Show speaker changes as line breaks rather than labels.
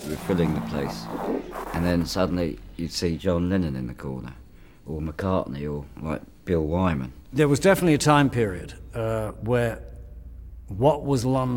were filling the place. And then suddenly you'd see John Lennon in the corner, or McCartney, or like Bill Wyman.
There was definitely a time period where what was London